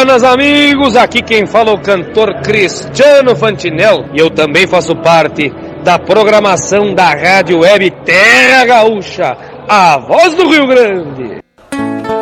Buenas, amigos, aqui quem fala é o cantor Cristiano Fantinel e eu também faço parte da programação da Rádio Web Terra Gaúcha, a voz do Rio Grande.